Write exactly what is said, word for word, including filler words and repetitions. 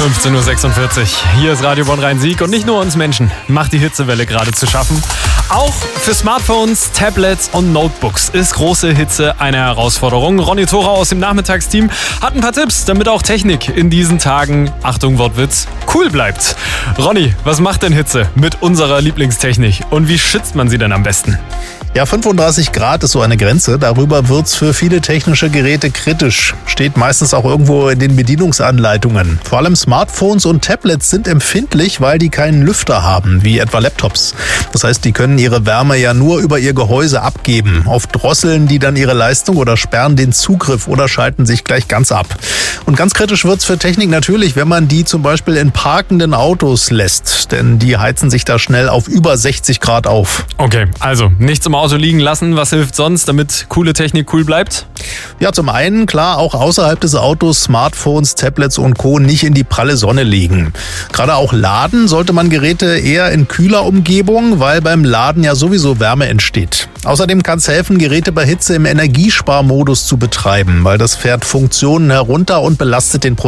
fünfzehn Uhr sechsundvierzig. Hier ist Radio Bonn-Rhein-Sieg und nicht nur uns Menschen macht die Hitzewelle gerade zu schaffen. Auch für Smartphones, Tablets und Notebooks ist große Hitze eine Herausforderung. Ronny Thora aus dem Nachmittagsteam hat ein paar Tipps, damit auch Technik in diesen Tagen, Achtung Wortwitz, cool bleibt. Ronny, was macht denn Hitze mit unserer Lieblingstechnik und wie schützt man sie denn am besten? Ja, fünfunddreißig Grad ist so eine Grenze. Darüber wird's für viele technische Geräte kritisch. Steht meistens auch irgendwo in den Bedienungsanleitungen. Vor allem Smartphones und Tablets sind empfindlich, weil die keinen Lüfter haben, wie etwa Laptops. Das heißt, die können ihre Wärme ja nur über ihr Gehäuse abgeben. Oft drosseln die dann ihre Leistung oder sperren den Zugriff oder schalten sich gleich ganz ab. Und ganz kritisch wird's für Technik natürlich, wenn man die zum Beispiel in parkenden Autos lässt. Denn die heizen sich da schnell auf über sechzig Grad auf. Okay, also nichts im Auto liegen lassen. Was hilft sonst, damit coole Technik cool bleibt? Ja, zum einen, klar, auch außerhalb des Autos Smartphones, Tablets und Co. nicht in die pralle Sonne legen. Gerade auch laden sollte man Geräte eher in kühler Umgebung, weil beim Laden ja sowieso Wärme entsteht. Außerdem kann es helfen, Geräte bei Hitze im Energiesparmodus zu betreiben, weil das fährt Funktionen herunter und belastet den Prozessor